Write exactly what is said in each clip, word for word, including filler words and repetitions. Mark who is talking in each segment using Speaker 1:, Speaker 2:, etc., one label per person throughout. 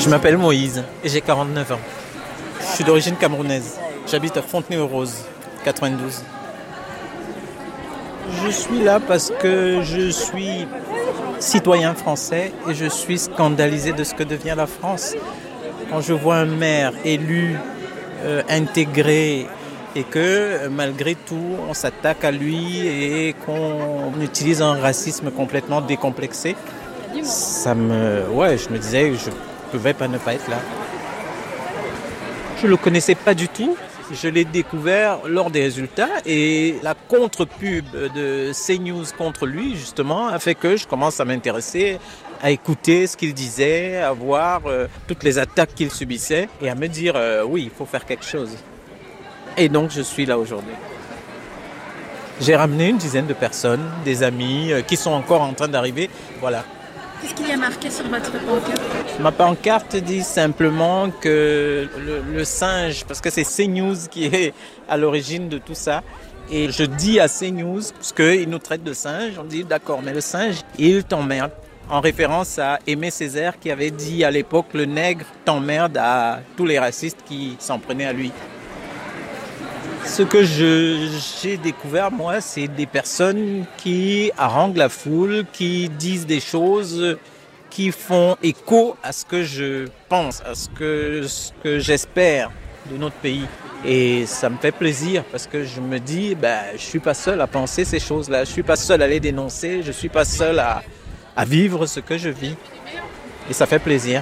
Speaker 1: Je m'appelle Moïse et j'ai quarante-neuf ans. Je suis d'origine camerounaise. J'habite à Fontenay-aux-Roses, quatre-vingt-douze. Je suis là parce que je suis citoyen français et je suis scandalisé de ce que devient la France. Quand je vois un maire élu, euh, intégré, et que malgré tout, on s'attaque à lui et qu'on utilise un racisme complètement décomplexé, ça me, ouais, je me disais que je ne pouvais pas ne pas être là. Je ne le connaissais pas du tout. Je l'ai découvert lors des résultats et la contre-pub de CNews contre lui, justement, a fait que je commence à m'intéresser, à écouter ce qu'il disait, à voir euh, toutes les attaques qu'il subissait et à me dire euh, oui, il faut faire quelque chose. Et donc, je suis là aujourd'hui. J'ai ramené une dizaine de personnes, des amis euh, qui sont encore en train d'arriver. Voilà.
Speaker 2: Qu'est-ce qu'il y a marqué sur votre pancarte ?
Speaker 1: Ma pancarte dit simplement que le, le singe, parce que c'est CNews qui est à l'origine de tout ça, et je dis à CNews, parce qu'ils nous traitent de singes, on dit d'accord, mais le singe, il t'emmerde. En référence à Aimé Césaire qui avait dit à l'époque, le nègre t'emmerde à tous les racistes qui s'en prenaient à lui. Ce que je, j'ai découvert, moi, c'est des personnes qui haranguent la foule, qui disent des choses qui font écho à ce que je pense, à ce que, ce que j'espère de notre pays. Et ça me fait plaisir parce que je me dis, ben, je ne suis pas seul à penser ces choses-là, je ne suis pas seul à les dénoncer, je ne suis pas seul à, à vivre ce que je vis. Et ça fait plaisir.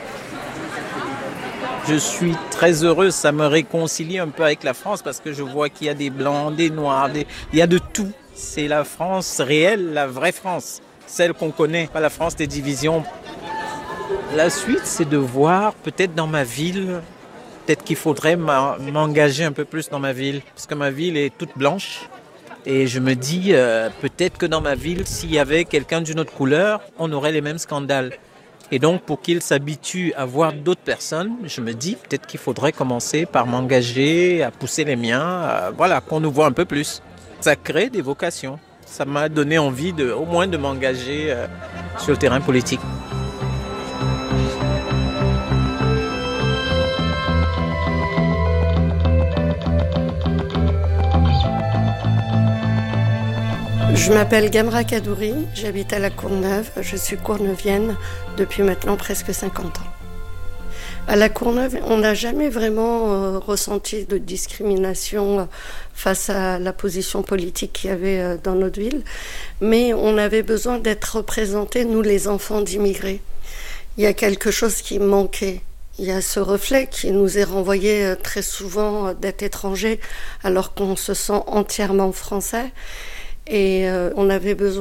Speaker 1: Je suis très heureux, ça me réconcilie un peu avec la France parce que je vois qu'il y a des blancs, des noirs, des... il y a de tout. C'est la France réelle, la vraie France, celle qu'on connaît, pas la France des divisions. La suite, c'est de voir peut-être dans ma ville, peut-être qu'il faudrait m'engager un peu plus dans ma ville parce que ma ville est toute blanche. Et je me dis, euh, peut-être que dans ma ville, s'il y avait quelqu'un d'une autre couleur, on aurait les mêmes scandales. Et donc, pour qu'il s'habitue à voir d'autres personnes, je me dis peut-être qu'il faudrait commencer par m'engager, à pousser les miens, à, voilà, qu'on nous voit un peu plus. Ça crée des vocations. Ça m'a donné envie de, au moins de m'engager euh, sur le terrain politique.
Speaker 3: Je m'appelle Gamra Kadouri, j'habite à la Courneuve, je suis courneuvienne depuis maintenant presque cinquante ans. À la Courneuve, on n'a jamais vraiment euh, ressenti de discrimination face à la position politique qu'il y avait euh, dans notre ville, mais on avait besoin d'être représentés, nous les enfants d'immigrés. Il y a quelque chose qui manquait. Il y a ce reflet qui nous est renvoyé euh, très souvent euh, d'être étrangers alors qu'on se sent entièrement français. Et euh, on avait besoin